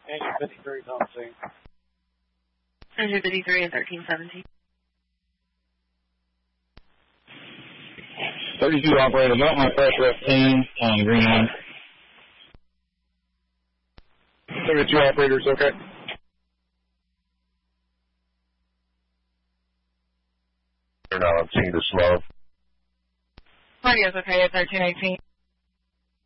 Engine 53 is on the scene. Engine 53 and 1317. 32 operator, got my pressure up 10 on green line. 32 operators, okay. They're not on scene to slow. Radio's okay at 1318.